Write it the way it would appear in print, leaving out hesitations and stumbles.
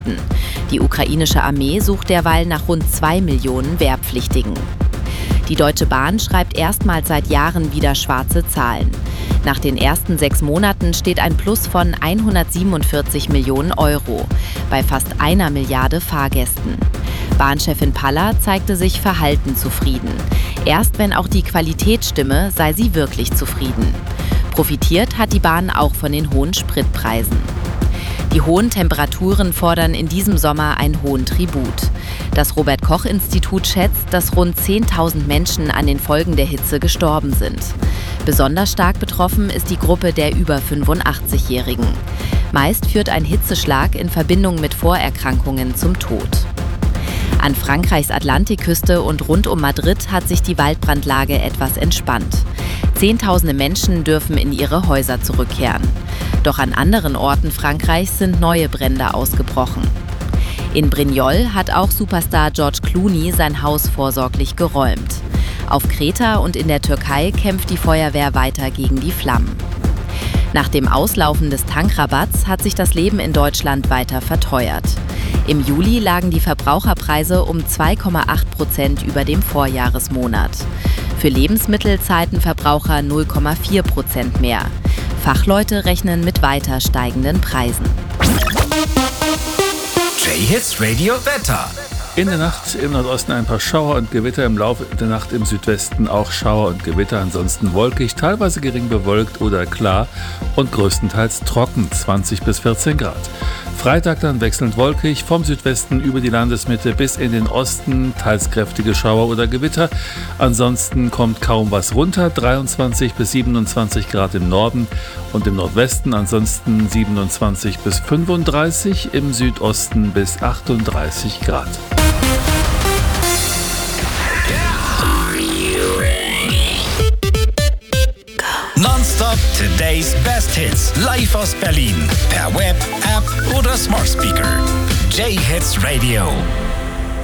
Ägypten. Die ukrainische Armee sucht derweil nach rund 2 Millionen Wehrpflichtigen. Die Deutsche Bahn schreibt erstmals seit Jahren wieder schwarze Zahlen. Nach den ersten 6 Monaten steht ein Plus von 147 Millionen Euro bei fast 1 Milliarde Fahrgästen. Bahnchefin Paller zeigte sich verhalten zufrieden. Erst wenn auch die Qualität stimme, sei sie wirklich zufrieden. Profitiert hat die Bahn auch von den hohen Spritpreisen. Die hohen Temperaturen fordern in diesem Sommer einen hohen Tribut. Das Robert-Koch-Institut schätzt, dass rund 10.000 Menschen an den Folgen der Hitze gestorben sind. Besonders stark betroffen ist die Gruppe der über 85-Jährigen. Meist führt ein Hitzeschlag in Verbindung mit Vorerkrankungen zum Tod. An Frankreichs Atlantikküste und rund um Madrid hat sich die Waldbrandlage etwas entspannt. Zehntausende Menschen dürfen in ihre Häuser zurückkehren. Doch an anderen Orten Frankreichs sind neue Brände ausgebrochen. In Brignoles hat auch Superstar George Clooney sein Haus vorsorglich geräumt. Auf Kreta und in der Türkei kämpft die Feuerwehr weiter gegen die Flammen. Nach dem Auslaufen des Tankrabatts hat sich das Leben in Deutschland weiter verteuert. Im Juli lagen die Verbraucherpreise um 2,8% über dem Vorjahresmonat. Für Lebensmittel zahlten Verbraucher 0,4% mehr. Fachleute rechnen mit weiter steigenden Preisen. J-Hits Radio Wetter. In der Nacht im Nordosten ein paar Schauer und Gewitter, im Laufe der Nacht im Südwesten auch Schauer und Gewitter, ansonsten wolkig, teilweise gering bewölkt oder klar und größtenteils trocken, 20 bis 14 Grad. Freitag dann wechselnd wolkig, vom Südwesten über die Landesmitte bis in den Osten, teils kräftige Schauer oder Gewitter. Ansonsten kommt kaum was runter, 23 bis 27 Grad im Norden und im Nordwesten, ansonsten 27 bis 35, im Südosten bis 38 Grad. Nonstop Today's Best Hits. Live aus Berlin. Per Web, App oder Smart Speaker. J-Hits Radio.